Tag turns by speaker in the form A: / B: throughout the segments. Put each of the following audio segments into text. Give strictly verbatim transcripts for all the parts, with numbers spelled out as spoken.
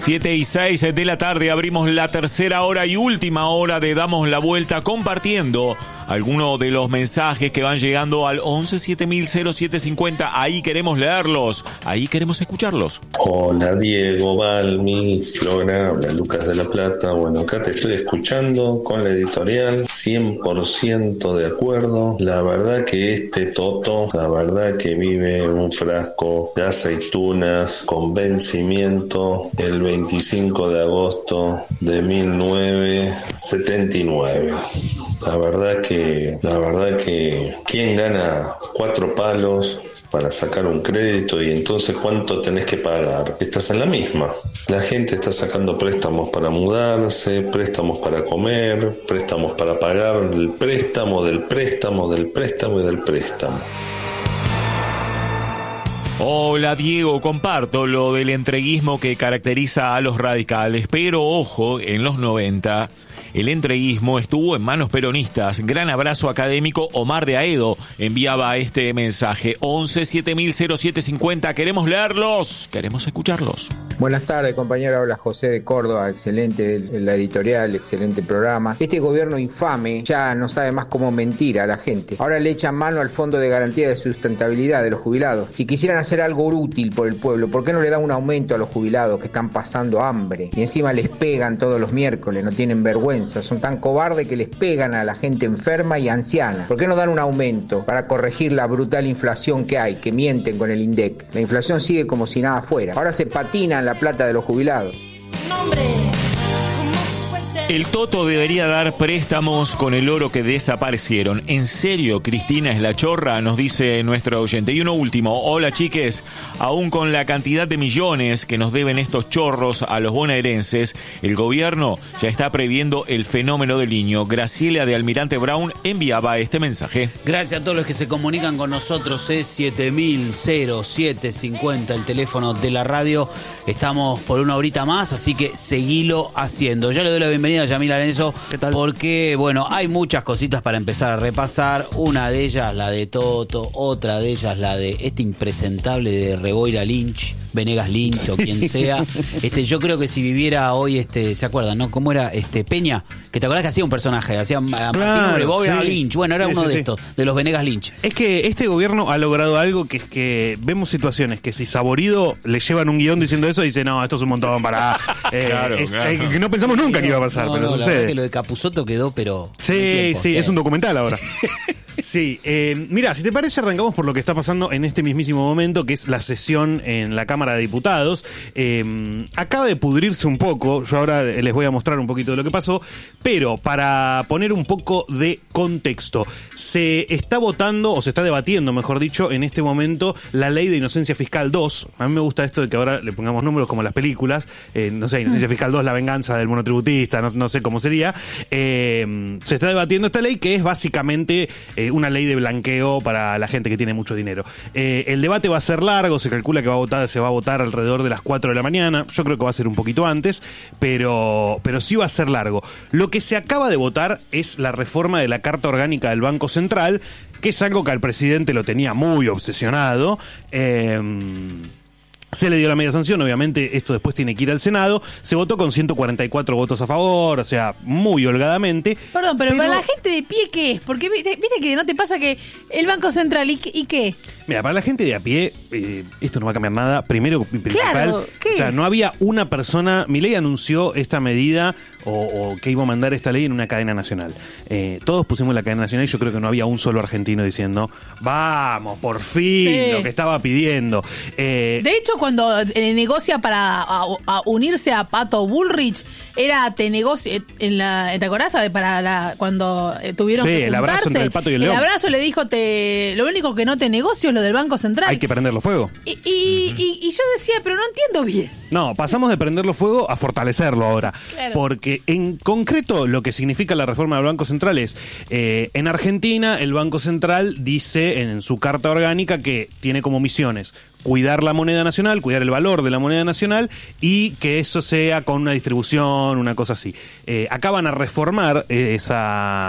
A: siete y seis de la tarde abrimos la tercera hora y última hora de Damos la Vuelta compartiendo algunos de los mensajes que van llegando al once siete mil cero siete cincuenta. Ahí queremos leerlos, ahí queremos escucharlos.
B: Hola Diego, Balmi, Flora, habla Lucas de la Plata. Bueno, acá te estoy escuchando con la editorial, cien por ciento de acuerdo. La verdad que este Toto, la verdad que vive en un frasco de aceitunas con vencimiento el veinticinco de agosto de mil novecientos setenta y nueve. La verdad que, la verdad que, ¿quién gana cuatro palos para sacar un crédito y entonces cuánto tenés que pagar? Estás en la misma. La gente está sacando préstamos para mudarse, préstamos para comer, préstamos para pagar el préstamo del préstamo del préstamo y del préstamo.
A: Hola Diego, comparto lo del entreguismo que caracteriza a los radicales, pero ojo, en los noventa el entreguismo estuvo en manos peronistas. Gran abrazo académico. Omar de Aedo enviaba este mensaje. once siete mil cero siete cincuenta. Queremos leerlos, queremos escucharlos.
C: Buenas tardes, compañero. Habla José de Córdoba. Excelente la editorial, excelente programa. Este gobierno infame ya no sabe más cómo mentir a la gente. Ahora le echan mano al Fondo de Garantía de Sustentabilidad de los jubilados. Si quisieran hacer algo útil por el pueblo, ¿por qué no le dan un aumento a los jubilados que están pasando hambre? Y encima les pegan todos los miércoles, no tienen vergüenza. Son tan cobardes que les pegan a la gente enferma y anciana. ¿Por qué no dan un aumento para corregir la brutal inflación que hay, que mienten con el INDEC? La inflación sigue como si nada fuera. Ahora se patina en la plata de los jubilados.
A: El Toto debería dar préstamos con el oro que desaparecieron. ¿En serio, Cristina es la chorra? Nos dice nuestro oyente. Y uno último. Hola, chiques. Aún con la cantidad de millones que nos deben estos chorros a los bonaerenses, el gobierno ya está previendo el fenómeno del Niño. Graciela de Almirante Brown enviaba este mensaje.
D: Gracias a todos los que se comunican con nosotros. Es siete mil siete cincuenta el teléfono de la radio. Estamos por una horita más, así que seguilo haciendo. Ya le doy la bienvenida a Yamila Areneso, porque, bueno, hay muchas cositas para empezar a repasar. Una de ellas, la de Toto, otra de ellas, la de este impresentable de Reboira Lynch, Venegas Lynch o quien sea. Este, yo creo que si viviera hoy, este, ¿se acuerdan, no? ¿Cómo era? Este, Peña, que te acordás que hacía un personaje, hacía a
E: claro,
D: Reboira
E: sí.
D: Lynch. Bueno, era
E: sí,
D: uno
E: sí,
D: de
E: sí.
D: estos, de los Venegas Lynch.
E: Es que este gobierno ha logrado algo que es que vemos situaciones que si Saborido le llevan un guión diciendo eso, dice, no, esto es un montón para... Eh,
A: claro,
E: es,
A: claro.
E: Eh, que no pensamos nunca que iba a pasar,
D: No,
E: pero
D: no, la
E: sucede.
D: verdad que lo de Capusotto quedó, pero...
E: Sí,
D: tiempo,
E: sí,
D: o sea.
E: es un documental ahora. Sí, eh, mira, si te parece, arrancamos por lo que está pasando en este mismísimo momento, que es la sesión en la Cámara de Diputados. Eh, acaba de pudrirse un poco, yo ahora les voy a mostrar un poquito de lo que pasó, pero para poner un poco de contexto, se está votando, o se está debatiendo, mejor dicho, en este momento, la Ley de Inocencia Fiscal dos. A mí me gusta esto de que ahora le pongamos números como las películas, eh, no sé, Inocencia Fiscal dos, la venganza del monotributista, no, no sé cómo sería. Eh, se está debatiendo esta ley, que es básicamente... Eh, una ley de blanqueo para la gente que tiene mucho dinero. Eh, el debate va a ser largo, se calcula que va a votar, se va a votar alrededor de las cuatro de la mañana, yo creo que va a ser un poquito antes, pero, pero sí va a ser largo. Lo que se acaba de votar es la reforma de la Carta Orgánica del Banco Central, que es algo que al presidente lo tenía muy obsesionado. Eh... Se le dio la media sanción, obviamente esto después tiene que ir al Senado. Se votó con ciento cuarenta y cuatro votos a favor, o sea, muy holgadamente.
F: Perdón, pero,
E: pero
F: para la gente de pie, ¿qué es? Porque viste, viste que no te pasa que el Banco Central, ¿y, y qué?
E: Mira, para la gente de a pie, eh, esto no va a cambiar nada. Primero, principal,
F: Claro, ¿qué
E: o sea,
F: es?
E: no había una persona. Milei anunció esta medida o, o que iba a mandar esta ley en una cadena nacional. Eh, todos pusimos la cadena nacional y yo creo que no había un solo argentino diciendo, vamos, por fin,
F: Sí.
E: lo que estaba pidiendo. Eh,
F: De hecho, cuando eh, negocia para a, a unirse a Pato Bullrich, era te negocia en la ¿te acordás? Para la, cuando eh, tuvieron
E: Sí,
F: que
E: el abrazo
F: juntarse,
E: entre el Pato y el León.
F: abrazo le dijo, te lo único que no te negocio es lo del Banco Central.
E: hay que prenderlo fuego.
F: Y, y, y, y yo decía, pero no entiendo bien.
E: No, pasamos de prenderlo fuego a fortalecerlo ahora.
F: Claro.
E: Porque en concreto lo que significa la reforma del Banco Central es, eh, en Argentina el Banco Central dice en su carta orgánica que tiene como misiones cuidar la moneda nacional, cuidar el valor de la moneda nacional y que eso sea con una distribución, una cosa así. Eh, acá van a reformar eh, esa...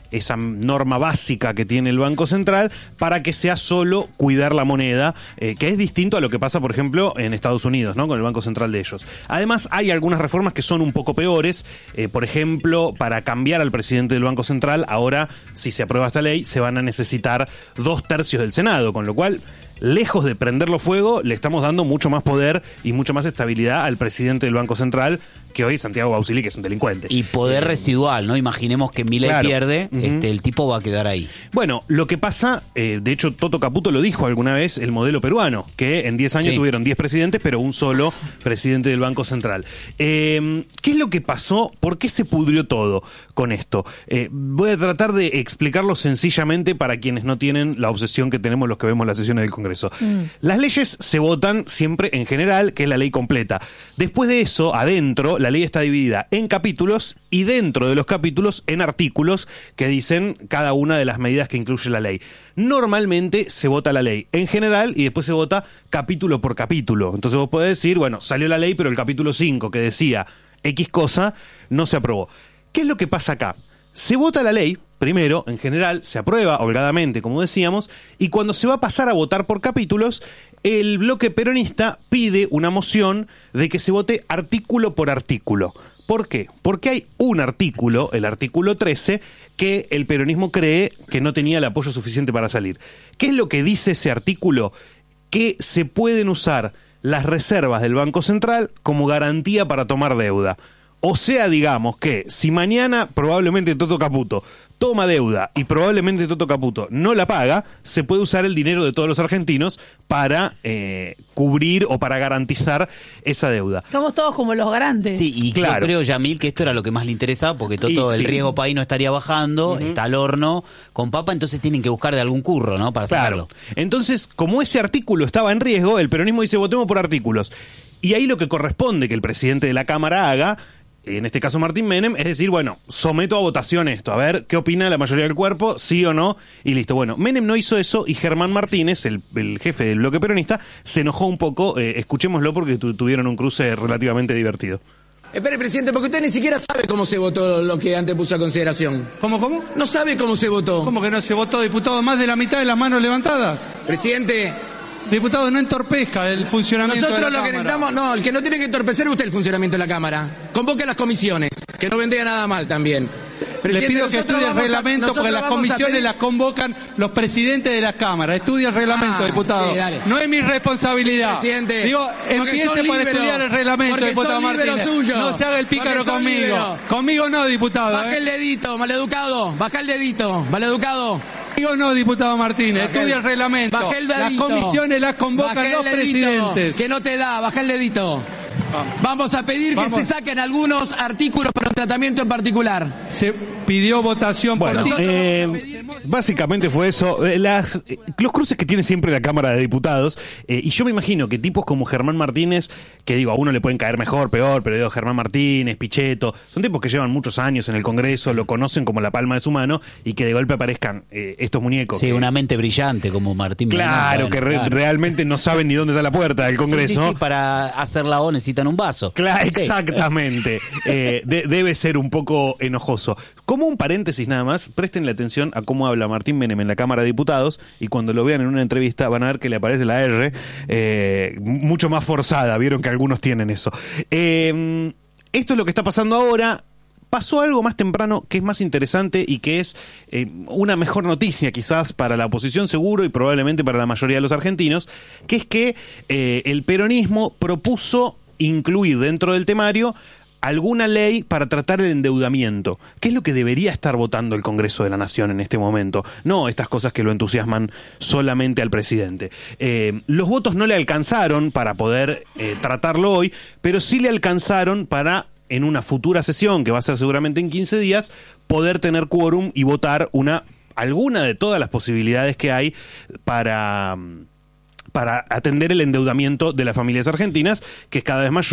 E: esa norma básica que tiene el Banco Central para que sea solo cuidar la moneda, eh, que es distinto a lo que pasa, por ejemplo, en Estados Unidos, ¿no? Con el Banco Central de ellos. Además, hay algunas reformas que son un poco peores. Eh, por ejemplo, para cambiar al presidente del Banco Central, ahora, si se aprueba esta ley, se van a necesitar dos tercios del Senado, con lo cual, lejos de prenderlo fuego, le estamos dando mucho más poder y mucho más estabilidad al presidente del Banco Central, que hoy es Santiago Bausili, que es un delincuente.
D: Y poder eh, residual, ¿no? Imaginemos que Milei claro. pierde, uh-huh. este, el tipo va a quedar ahí.
E: Bueno, lo que pasa, eh, de hecho Toto Caputo lo dijo alguna vez, el modelo peruano, que en diez años sí. tuvieron diez presidentes, pero un solo presidente del Banco Central. Eh, ¿Qué es lo que pasó? ¿Por qué se pudrió todo con esto? Eh, voy a tratar de explicarlo sencillamente para quienes no tienen la obsesión que tenemos los que vemos las sesiones del Congreso. Mm. Las leyes se votan siempre en general, que es la ley completa. Después de eso, adentro, la ley está dividida en capítulos y dentro de los capítulos en artículos que dicen cada una de las medidas que incluye la ley. Normalmente se vota la ley en general y después se vota capítulo por capítulo. Entonces vos podés decir, bueno, salió la ley, pero el capítulo cinco que decía X cosa no se aprobó. ¿Qué es lo que pasa acá? Se vota la ley, primero, en general, se aprueba holgadamente, como decíamos, y cuando se va a pasar a votar por capítulos, el bloque peronista pide una moción de que se vote artículo por artículo. ¿Por qué? Porque hay un artículo, el artículo trece, que el peronismo cree que no tenía el apoyo suficiente para salir. ¿Qué es lo que dice ese artículo? Que se pueden usar las reservas del Banco Central como garantía para tomar deuda. O sea, digamos que si mañana probablemente Toto Caputo toma deuda y probablemente Toto Caputo no la paga, se puede usar el dinero de todos los argentinos para eh, cubrir o para garantizar esa deuda.
F: Somos todos como los garantes.
D: Sí, y claro. Yo creo, Yamil, que esto era lo que más le interesaba, porque Toto, y, el sí. riesgo país no estaría bajando, uh-huh. está al horno con papa, entonces tienen que buscar de algún curro, ¿no? Para
E: claro.
D: sacarlo.
E: Entonces, como ese artículo estaba en riesgo, el peronismo dice votemos por artículos. Y ahí lo que corresponde que el presidente de la Cámara haga, en este caso Martín Menem, es decir, bueno, someto a votación esto, a ver qué opina la mayoría del cuerpo, sí o no, y listo. Bueno, Menem no hizo eso y Germán Martínez, el, el jefe del bloque peronista, se enojó un poco, eh, escuchémoslo porque tu, tuvieron un cruce relativamente divertido.
G: Espere, presidente, porque usted ni siquiera sabe cómo se votó lo que antes puso a consideración.
H: ¿Cómo, cómo?
G: No sabe cómo se votó.
H: ¿Cómo que no se votó, diputado? Más de la mitad de las manos levantadas.
G: Presidente...
H: Diputado, no entorpezca el funcionamiento
G: Nosotros
H: de la
G: lo que
H: Cámara. necesitamos,
G: no, el que no tiene que entorpecer es usted el funcionamiento de la Cámara. Convoque a las comisiones, que no vendría nada mal también.
H: Le pido que estudie el reglamento, a, porque las comisiones pedir... las convocan los presidentes de la Cámara. Estudie el reglamento, ah, diputado. Sí, no es mi responsabilidad. Sí, presidente. Digo, empiece por estudiar el reglamento, diputado Martínez. Suyo. No se haga el pícaro conmigo. Libero. Conmigo no, diputado.
G: Baja
H: ¿eh?
G: el dedito, maleducado. Baja el dedito, maleducado.
H: Conmigo no, diputado Martínez. Baja Estudia el, el reglamento.
G: Baja el dedito.
H: Las comisiones las convocan los dedito, presidentes.
G: Que no te da, baja el dedito. Vamos a pedir Vamos. que se saquen algunos artículos para un tratamiento en particular.
H: Se pidió votación
E: bueno,
H: por...
E: Eh, básicamente fue eso. Las, los cruces que tiene siempre la Cámara de Diputados, eh, y yo me imagino que tipos como Germán Martínez, que digo, a uno le pueden caer mejor, peor, pero digo, Germán Martínez, Pichetto, son tipos que llevan muchos años en el Congreso, lo conocen como la palma de su mano, y que de golpe aparezcan eh, estos muñecos.
D: Sí,
E: que,
D: una mente brillante como Martín.
E: Claro, bueno, que re, claro. realmente no saben ni dónde está la puerta del Congreso.
D: Sí, sí, sí, para hacer la O necesitan un vaso.
E: Claro,
D: sí.
E: exactamente. eh, de, debe ser un poco enojoso. Como un paréntesis nada más, presten la atención a cómo habla Martín Menem en la Cámara de Diputados, y cuando lo vean en una entrevista van a ver que le aparece la R eh, mucho más forzada. Vieron que algunos tienen eso. Eh, esto es lo que está pasando ahora. Pasó algo más temprano que es más interesante y que es eh, una mejor noticia quizás para la oposición seguro y probablemente para la mayoría de los argentinos, que es que eh, el peronismo propuso incluir dentro del temario alguna ley para tratar el endeudamiento, que es lo que debería estar votando el Congreso de la Nación en este momento, no estas cosas que lo entusiasman solamente al presidente. Eh, los votos no le alcanzaron para poder eh, tratarlo hoy, pero sí le alcanzaron para, en una futura sesión, que va a ser seguramente en quince días, poder tener quórum y votar una alguna de todas las posibilidades que hay para... para atender el endeudamiento de las familias argentinas, que es cada vez mayor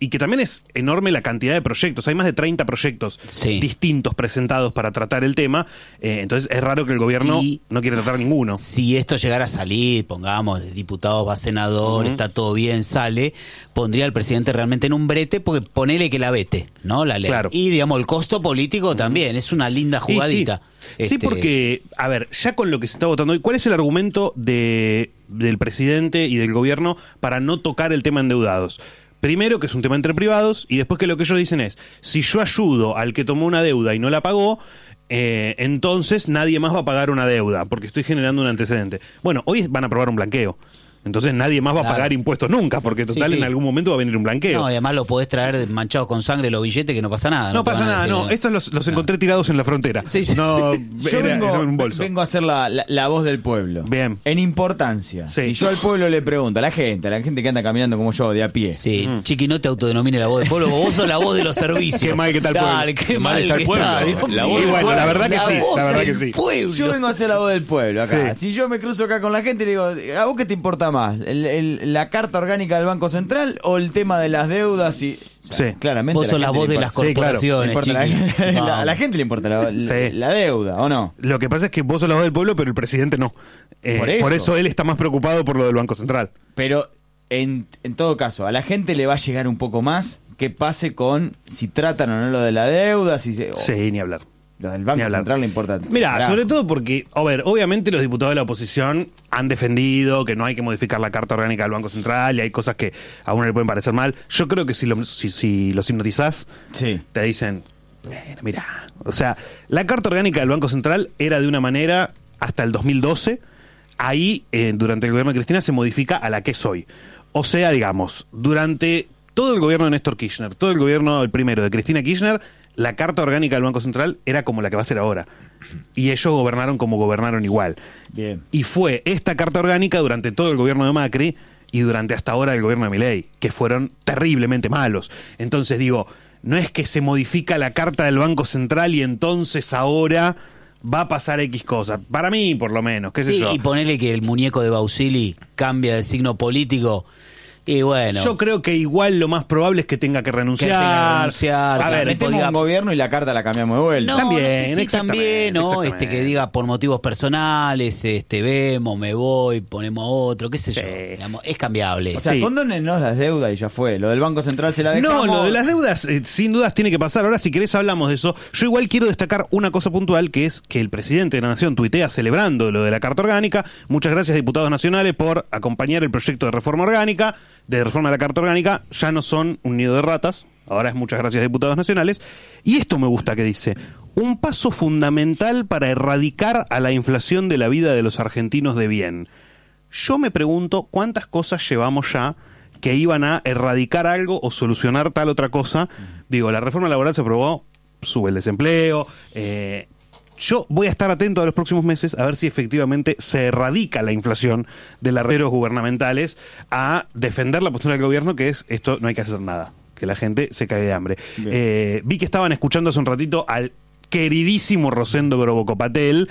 E: y que también es enorme la cantidad de proyectos. Hay más de treinta proyectos
D: sí.
E: distintos presentados para tratar el tema. Eh, entonces es raro que el gobierno y no quiera tratar ninguno.
D: Si esto llegara a salir, pongamos, de diputado va a senador, uh-huh. está todo bien, sale, pondría al presidente realmente en un brete, porque ponele que la vete, ¿no? La ley.
E: Claro.
D: Y, digamos, el costo político uh-huh. también, es una linda jugadita.
E: Sí, este... sí, porque, a ver, ya con lo que se está votando hoy, ¿cuál es el argumento de del presidente y del gobierno para no tocar el tema endeudados? Primero, que es un tema entre privados, y después que lo que ellos dicen es, si yo ayudo al que tomó una deuda y no la pagó, eh, entonces nadie más va a pagar una deuda, porque estoy generando un antecedente. Bueno, hoy van a aprobar un blanqueo. Entonces nadie más va claro. a pagar impuestos nunca, porque total sí, sí. en algún momento va a venir un blanqueo.
D: No, y además lo podés traer manchados con sangre los billetes, que no pasa nada.
E: No, no pasa nada, no. Estos los, los encontré no. tirados en la frontera.
I: Sí, sí.
E: No,
I: sí. Yo
E: era,
I: vengo,
E: era un bolso.
I: vengo a ser la, la, la voz del pueblo.
E: Bien.
I: En importancia. Sí. Si yo al pueblo le pregunto, a la gente, a la gente que anda caminando como yo, de a pie.
D: Sí, mm. Chiqui, no te autodenomine la voz del pueblo, vos sos la voz de los servicios.
E: Qué mal que está el pueblo.
D: Dale, qué, qué mal que está el pueblo. Está,
E: la voz y bueno, la verdad que sí, la verdad que sí.
I: Pueblo. Yo vengo a ser la voz del pueblo acá. Sí. Si yo me cruzo acá con la gente y le digo, ¿a vos qué te importa más? El, el, la carta orgánica del Banco Central o el tema de las deudas y o sea,
E: sí.
I: claramente
D: vos sos la, la voz de las corporaciones,
I: sí, claro. la, no. la, a la gente le importa la, la, sí. la deuda, ¿o no?
E: Lo que pasa es que vos sos la voz del pueblo, pero el presidente no. Eh, por, eso. por eso él está más preocupado por lo del Banco Central.
I: Pero en, en todo caso, a la gente le va a llegar un poco más que pase con si tratan o no lo de la deuda, si se, oh.
E: Sí, ni hablar.
I: Lo del Banco Central le importa.
E: Mira, Carajo. sobre todo porque, a ver, obviamente los diputados de la oposición han defendido que no hay que modificar la Carta Orgánica del Banco Central y hay cosas que a uno le pueden parecer mal. Yo creo que si, lo, si, si los hipnotizás,
I: sí.
E: te dicen, bueno, mira, o sea, la Carta Orgánica del Banco Central era de una manera hasta el dos mil doce, ahí, eh, durante el gobierno de Cristina, se modifica a la que es hoy. O sea, digamos, durante todo el gobierno de Néstor Kirchner, todo el gobierno, el primero, de Cristina Kirchner, la Carta Orgánica del Banco Central era como la que va a ser ahora. Y ellos gobernaron como gobernaron igual.
I: Bien.
E: Y fue esta Carta Orgánica durante todo el gobierno de Macri y durante hasta ahora el gobierno de Milei, que fueron terriblemente malos. Entonces digo, no es que se modifica la Carta del Banco Central y entonces ahora va a pasar X cosas. Para mí, por lo menos, qué sé
D: sí,
E: yo.
D: Y ponele que el muñeco de Bausili cambia de signo político. Y bueno,
E: yo creo que igual lo más probable es que tenga que renunciar. Que tenga que
D: renunciar.
I: A ver, metemos diga... un gobierno y la carta la cambiamos de vuelta.
D: No,
E: también,
D: no sé si también, ¿no? Este que diga por motivos personales, este vemos, me voy, ponemos otro, qué sé sí. yo. Digamos, es cambiable.
I: O sea, sí. condónennos las deudas y ya fue. Lo del Banco Central se la dejamos.
E: No, lo de las deudas eh, sin dudas tiene que pasar. Ahora, si querés, hablamos de eso. Yo igual quiero destacar una cosa puntual, que es que el presidente de la Nación tuitea celebrando lo de la Carta Orgánica. Muchas gracias, diputados nacionales, por acompañar el proyecto de reforma orgánica. De reforma de la Carta Orgánica, ya no son un nido de ratas, ahora es muchas gracias diputados nacionales, y esto me gusta que dice, un paso fundamental para erradicar a la inflación de la vida de los argentinos de bien. Yo me pregunto cuántas cosas llevamos ya que iban a erradicar algo o solucionar tal otra cosa. Digo, la reforma laboral se aprobó, sube el desempleo, eh... Yo voy a estar atento a los próximos meses a ver si efectivamente se erradica la inflación de las redes gubernamentales a defender la postura del gobierno, que es esto no hay que hacer nada, que la gente se cague de hambre. Eh, vi que estaban escuchando hace un ratito al queridísimo Rosendo Grobocopatel,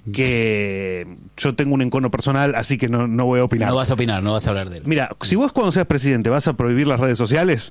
E: que yo tengo un encono personal, así que no, no voy a opinar.
D: No vas a opinar, no vas a hablar de él.
E: Mira, si vos cuando seas presidente vas a prohibir las redes sociales,